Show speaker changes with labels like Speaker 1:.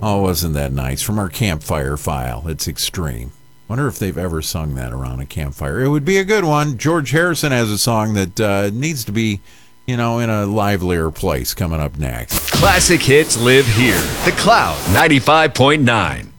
Speaker 1: Oh, wasn't that nice? From our campfire file. It's extreme. Wonder if they've ever sung that around a campfire. It would be a good one. George Harrison has a song that needs to be, in a livelier place coming up next.
Speaker 2: Classic hits live here. The Cloud 95.9.